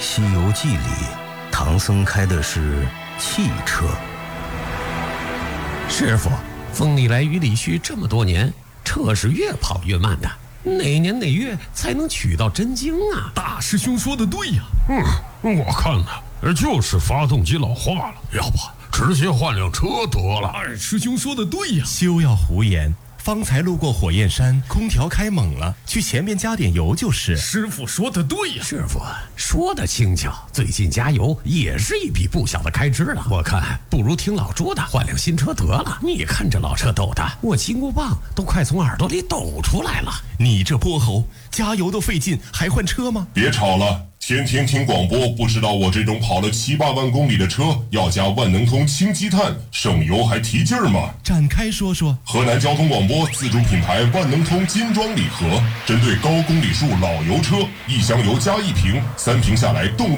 西游记》里，唐僧开的是汽车。 师傅，风里来雨里去这么多年，车是越跑越慢的，哪年哪月才能取到真经啊？ 大师兄说的对呀。 我看呢，就是发动机老化了，要不直接换辆车得了。 二师兄说的对呀。 休要胡言，方才路过火焰山，空调开猛了，去前面加点油就是。 师傅说的对呀。 师傅说的轻巧，最近加油也是一笔不小的开支了。我看不如听老朱的，换辆新车得了。你看这老车抖的，我金箍棒都快从耳朵里抖出来了。 你这泼猴，加油都费劲，还换车吗？ 别吵了，天天听广播，不知道我这种跑了7、8万公里的车要加万能通氢积碳，省油还提劲儿吗？ 展开说说。 河南交通广播自主品牌万能通金装礼盒，针对高公里数老油车，1箱油加1瓶，3瓶下来动